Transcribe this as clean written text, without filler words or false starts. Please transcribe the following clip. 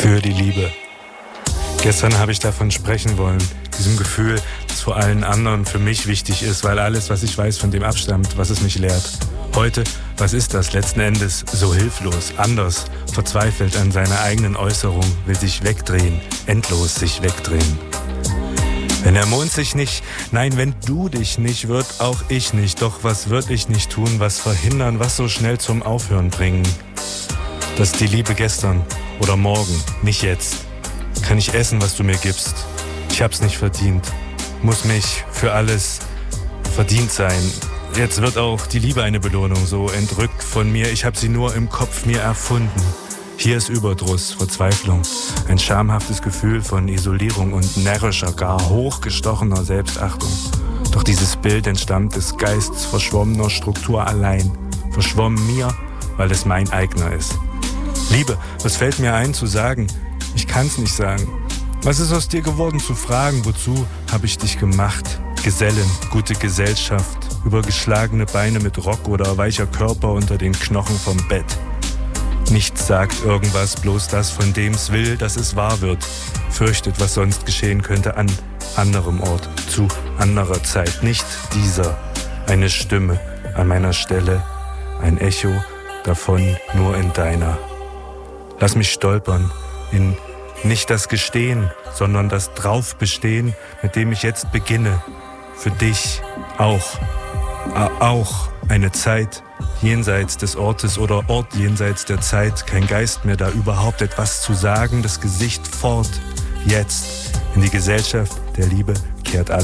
für die Liebe. Gestern habe ich davon sprechen wollen, diesem Gefühl, das vor allen anderen für mich wichtig ist, weil alles, was ich weiß, von dem abstammt, was es mich lehrt. Heute, was ist das letzten Endes? So hilflos, anders, verzweifelt an seiner eigenen Äußerung, will sich wegdrehen, endlos sich wegdrehen. Wenn der Mond sich nicht, nein, wenn du dich nicht, wird auch ich nicht. Doch was würd ich nicht tun, was verhindern, was so schnell zum Aufhören bringen? Das ist die Liebe gestern oder morgen, nicht jetzt. Kann ich essen, was du mir gibst? Ich hab's nicht verdient. Muss mich für alles verdient sein. Jetzt wird auch die Liebe eine Belohnung, so entrückt von mir. Ich hab sie nur im Kopf mir erfunden. Hier ist Überdruss, Verzweiflung, ein schamhaftes Gefühl von Isolierung und närrischer, gar hochgestochener Selbstachtung. Doch dieses Bild entstammt des Geistes verschwommener Struktur allein, verschwommen mir, weil es mein eigener ist. Liebe, was fällt mir ein zu sagen? Ich kann's nicht sagen. Was ist aus dir geworden zu fragen? Wozu habe ich dich gemacht? Gesellen, gute Gesellschaft, übergeschlagene Beine mit Rock oder weicher Körper unter den Knochen vom Bett. Nichts sagt irgendwas, bloß das, von dem es will, dass es wahr wird. Fürchtet, was sonst geschehen könnte an anderem Ort, zu anderer Zeit. Nicht dieser, eine Stimme an meiner Stelle, ein Echo davon nur in deiner. Lass mich stolpern in nicht das Gestehen, sondern das Draufbestehen, mit dem ich jetzt beginne. Für dich auch eine Zeit jenseits des Ortes oder Ort jenseits der Zeit. Kein Geist mehr da, überhaupt etwas zu sagen. Das Gesicht fort, jetzt in die Gesellschaft der Liebe kehrt alles.